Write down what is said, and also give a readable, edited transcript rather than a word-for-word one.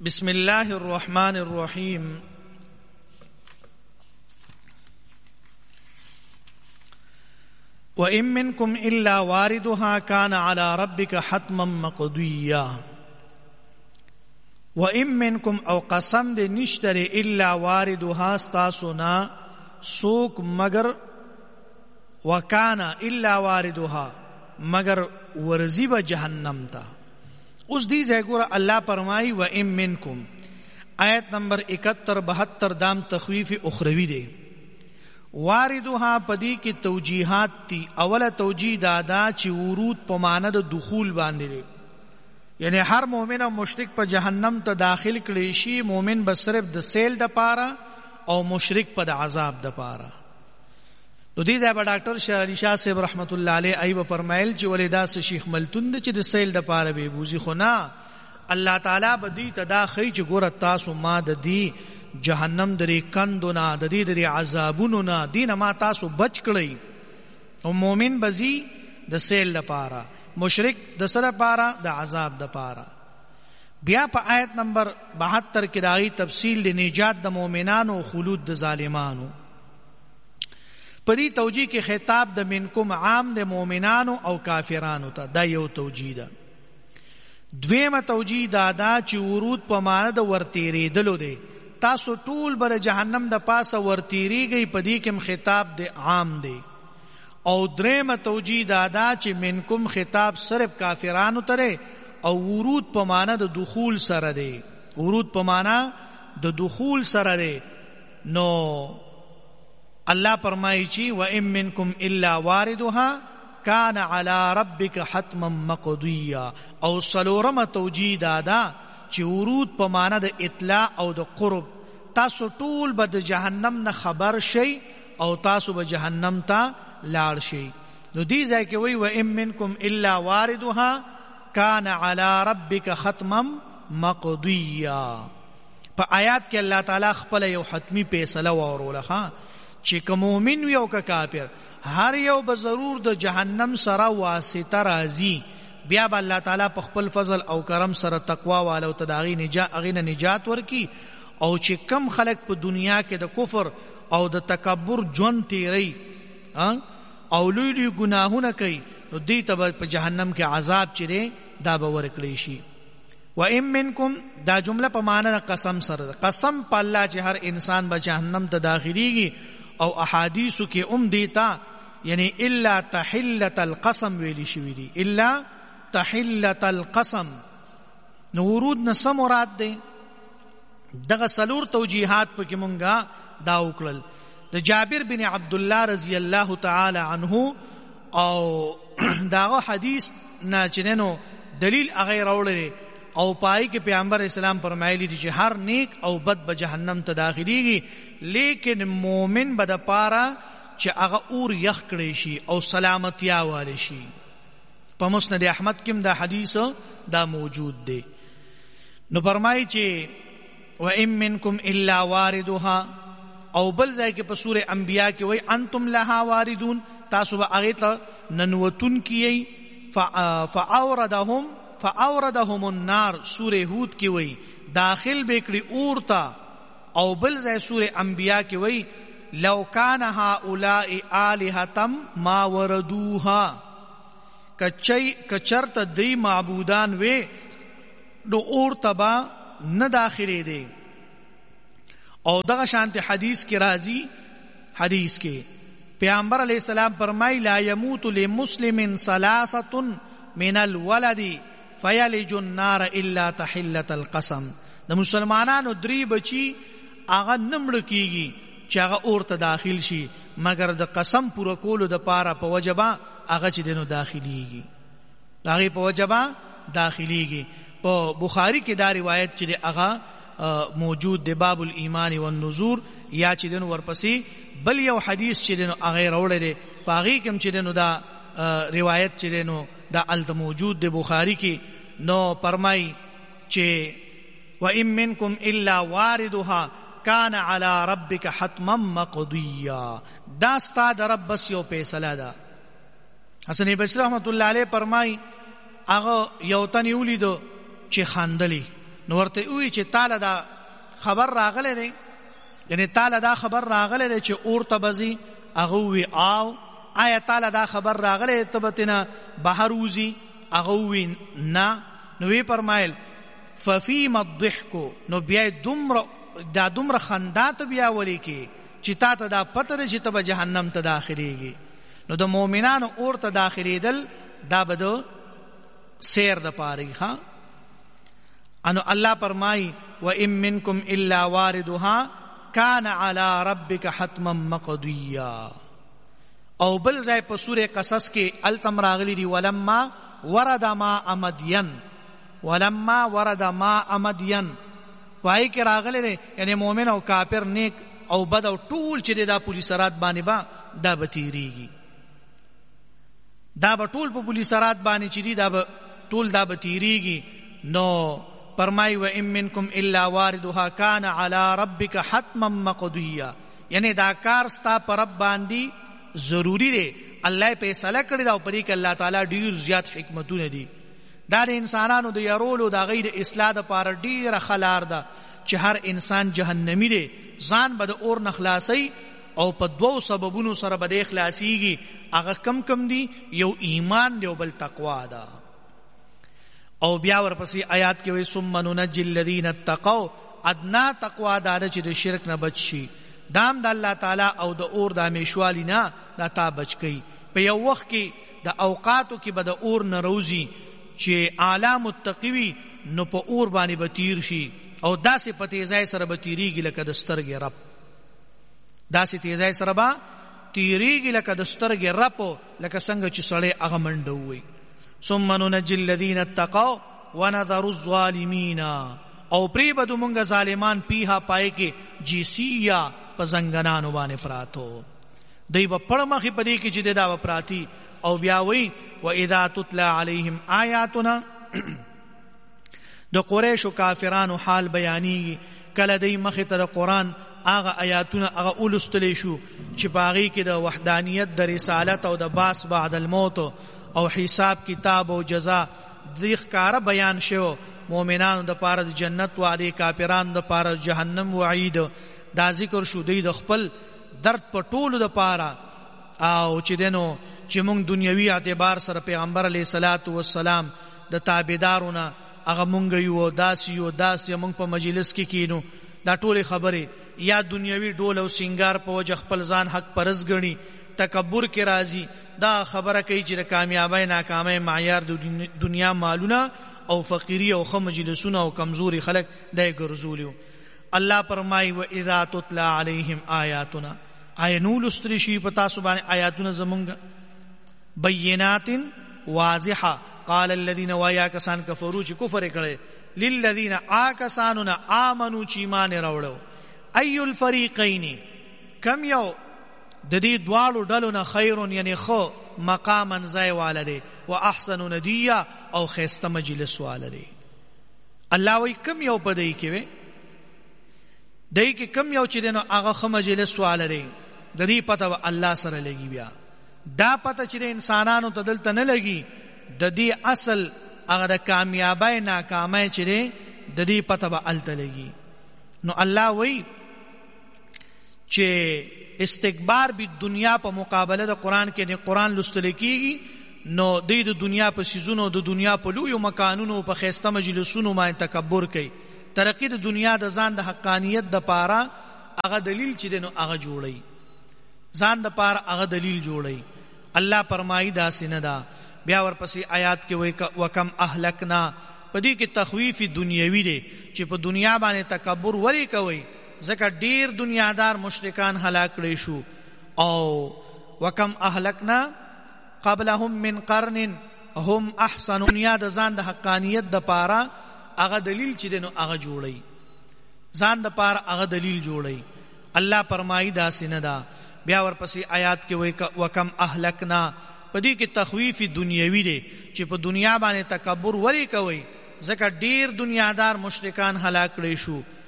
بسم الله الرحمن الرحيم. وإن منكم إلا واردها كان على ربك حتما مقضيا. وإن منكم او قسم دے نشتر إلا واردها استاسنا سوک مگر وكان إلا واردها مگر ورزیب جہنم تا. اس دی زیگورا اللہ فرمائی وَإِن مِّنْكُمْ آیت نمبر 71-72 دام تخویف اخروی دے. واردها پدی کی توجیحات تی. اول توجیح دادا چی ورود پماند دخول باندے دے، یعنی ہر مومن او مشرک پا جہنم تا داخل کلیشی، مومن بس صرف دا سیل دا پارا او مشرک پا دا عذاب دا پارا. تو دی دا با ڈاکٹر شاہ علی شاہ صاحب رحمت اللہ علیہ ای با فرمائل چی ولی دا سے شیخ ملتون دا چی دا سیل دا پارا بے بوزی خونا اللہ تعالیٰ با دی تدا خی چی گورت تاسو ما دا دی جہنم دری کندونا دا دی دری عذابونونا دینا ما تاسو بچ کڑی. او مومن بزی دا سیل دا پارا، مشرک دا سر پارا دا عذاب دا پارا. بیا پا آیت نمبر 72 کی داغی تفصیل دی نجات دا مومنانو و خلود دا ظالمانو. پدی توجیح کے خطاب دا منکم عام دا مومنانو او کافرانو تا، دا یو توجیح دا. دویم توجیح دا چی ورود پا مانا دا ورتیری دلو دے، تاسو طول بر جہنم دا پاسا ورتیری گئی، پدی کم خطاب دا عام دے. او دریم توجیح دا چی منکم خطاب صرف کافرانو ترے او ورود پا مانا دا دخول سر دے، ورود پا مانا دا دخول سر دے. نو اللہ فرمائی چی وَإِن مِّنْكُمْ إِلَّا وَارِدُهَا كَانَ عَلَى رَبِّكَ حَتْمًا مَقْضِيًّا. او سلورم توجیح دادا چی ورود پا مانا دا اطلاع او دا قرب، تاسو طول با دا جہنم نا خبر شئی او تاسو با جہنم تا لار شئی. نو دی زائی کہ وی وَإِن مِّنْكُمْ إِلَّا وَارِدُهَا كَانَ عَلَى رَبِّكَ حَتْمًا مَقْضِيًّا. پا آیات کے اللہ تعالیٰ خپل یو حتمی پیسلہ وارو لخا چی که مومن وی او که کافر هر یو بضرور د جہنم سره واسطه رازی. بیا با اللہ تعالی په خپل فضل او کرم سره تقوا والو تداغی نجات ورکی. او چی کم خلق په دنیا کې د کفر او د تکبر جون تیری او لوی لوی گناهونه کوي، نو دی ته په جہنم کې عذاب چره دا به ورکړي شي. وَإِن مِّنْكُمْ دا جمله په معنی قسم سره، قسم په الله چې هر انسان به جہنم ته داخليږي. او احادیثو کې دیتا یعنی الا تحلت القسم ویلی شوی دی، الا تحلت القسم. نو ورود نسم مراد دے. دغه سلور توجیحات پا کی منگا دا اکلل. دا جابر بن عبداللہ رضی اللہ تعالی عنہ او داغو حدیث نا چنینو دلیل اغیر اوڑے او پائی کہ پیغمبر اسلام فرمائلی دی چی ہر نیک او بد بجہنم تداخلی گی، لیکن مومن بدا پارا چی اغا اور یخ کڑی شی او سلامتیا والی شی. پا مسند احمد کم دا حدیث دا موجود دے. نو فرمائی چی وَإِن مِّنْكُمْ إِلَّا وَارِدُهَا او بل زائی کہ پا سور انبیاء کی وی انتم لها واردون، تاسو با اغیتا ننوتن کیئی. فَأَوْرَدَهُمُ النَّارِ سور ہود کی وی داخل بیکڑی اورتا. او بل زی سور انبیاء کی وی لو کان هؤلاء آلہتم ما وردوها، کچرت دی معبودان وی دو اورتا با نداخلی دے. او دغا شانت حدیث کی رازی، حدیث کے پیغمبر علیہ السلام فرمائی لا یموت لمسلم ثلاثۃ من الولد فیلج النار الا تحلت القسم. دا مسلمانانو دری بچی آغا نمڑ کیگی چی آغا اور تا داخل شی مگر دا قسم پورا کولو دا پارا پا وجبا آغا چی دینو داخلیگی، آغی پا وجبا داخلیگی. پا بخاری کی دا روایت چی دی آغا موجود دی باب الایمان والنذور، یا چی دینو ورپسی بل یو حدیث چی دینو آغی روڑے دی پاغی کم چی دینو دا روایت چی دینو دا علت موجود دی بخاری کی. نو فرمائی چی وَإِن مِّنْكُمْ إِلَّا وَارِدُهَا كَانَ عَلَى رَبِّكَ حَتْمًا مَقْضِيًّا. دا ستا دا رب بس یو پیسلا دا. حسن بصری رحمت اللہ علیہ فرمائی آغا یو تنی اولی دو چی خاندلی نو ورته وی چې تعالی دا خبر راغله دی، یعنی تعالی دا خبر راغله دی چې اور ته بزي. هغه وی آو آیا تعالی دا خبر راغله ته بتنه بهر وزي؟ هغه وی نه. نو وی فرمایل ففيما الضحك، نو بیا دومره خندا ته بیا ولي کې چې تا ته دا پته چې ته به جهنم ته داخليږي. نو د مؤمنانو اور ته داخليدل دا بده سیر د پاره ها. انو الله فرمای و ان منکم الا واردها کان علی ربک حتما مقضیا. او بل ځای په سوره قصص کې التم راغلی دی ولما ورد ماء مدین، ولما ورد ماء مدین پای کې راغلی دی، یعنی مؤمن او کافر نیک او بد او ټول چې دا پولیسرات باندې با دا بتیریږي، دا به ټول په پولیسرات باندې چې دی دا به ټول دا بتیریږي. نو فرمای و ان منکم الا واردها کان علی ربک حتما مقضیا، یعنی دا کار ستا پر رب باندې ضروری دی. الله فیصله کړی دا او پرې کې الله تعالی ډیر زیات حکمتونه دي. دا د انسانانو د یارولو دا غیر اصلاح د پاره ډیره خلار ده چې هر انسان جهنمی دی، ځان به د اور نخلاصي او په دوو سببونو سره به د اخلاصيږي. هغه کم دي، یو ایمان دی او بل تقوا ده. او بیا ورپسې آیات کې وایي ثم ننجي الذين اتقوا، ادنا تقوا دا چې د شرک نه بچ شي، دام د الله تعالی او د اور د همیشوالي نه دا تا بچ کی. په یو وخت کې د اوقاتو کې به د اور نه روزي چې اعلی متقوی نو په اور باندې به تیر شي او داسې په تیزای سره به تیریږي لکه د سترګې رپ، داسې تیزای سره به تیریږي لکه د سترګې رپ، لکه څنګه چې سړی هغه منډه ووي. ثم ننجي الذين اتقوا ونذر الظالمين، او پری بدو مونږه ظالمان پیها پای کې جیسیا په زنګنانو باندې پراتو، دوی په پړمخې پدې کې چې دا و پراتی. او بیا وی و اذا تتلى عليهم آیاتنا، د قریش او کافرانو حال بیانېږي کله دوی مخې ته د قرآن هغه آیاتونه هغه اولستلی شو چې باغی کې د وحدانیت د رسالت او د باس بعد الموت او حساب کتاب او جزا د ښکارا بیان شو. مؤمنانو د پاره د جنت وعده، کافرانو د پاره جهنم وعید. دا ذکر شو دی د خپل درد په ټولو د پاره، او چې دنو چې مونږ دنیوي اعتبار سره پیغمبر علیه الصلاۃ والسلام د تابعدارونه هغه مونږ یو داسې مونږ په مجلس کې کینو، دا ټول خبره یا دنیوي ډول او سنگار په وجه خپل ځان حق پرز غني، تکبر کې راضي، دا خبره کوي چې د کامیابی ناکامۍ معیار د دنیا مالونه او فقیری او خو مجلسونه او کمزوري خلق دای ګرځولیو. الله فرمای و اذا تتلى عليهم آیاتنا، آینول استرشی پتا سبحان آیاتنا زمونږ بینات واضحه. قال الذين ويا کسان کفروا چې کفر کړي للذین آکساننا آمنوا چې ایمان راوړو ای الفریقین، کم یو د دې دوالو ډلو نه خیرون، یعنی خو مقاما ځای والده و احسن ندیه او خیسته مجلس والده. الله وی کم یو پدې کې وي دای کې کم یو چې دنو هغه خو مجلس والده د دې پته الله سره لګي. بیا دا پته چې انسانانو ته دلته نه لګي، د دې اصل هغه د کامیابی ناکامۍ چې د دې پته به الته لګي. نو الله وی چې استکبار به دنیا په مقابله د قران کې نه قران لوستل کیږي، نو د دنیا په سيزونو د دنیا په لوی مکانونو په خيسته مجلسونو باندې تکبر کوي. ترقی د دنیا د ځان د حقانیت د پاره هغه دلیل چې دنو هغه جوړي، ځان د پاره هغه دلیل جوړي. الله فرمایي دا سینه دا. بیا ورپسې آیات کې وایي وکم اهلکنا، پدې کې تخویف دنیوي دی چې په دنیا باندې تکبر وری کوي، ځکه ډیر دنیادار مشرکان هلاک کړي شو. او وکم اهلکنا قبلهم من قرن هم احسن، دنیا د ځان د حقانیت د پاره هغه دلیل چې دنو هغه جوړي، ځان د پاره هغه دلیل جوړي. الله فرمایي دا سینه دا. بیا ورپسې آیات کې وایي وکم اهلکنا، پدې کې تخویف دنیوي دی چې په دنیا باندې تکبر وری کوي، ځکه ډیر دنیادار مشرکان هلاک کړي شو.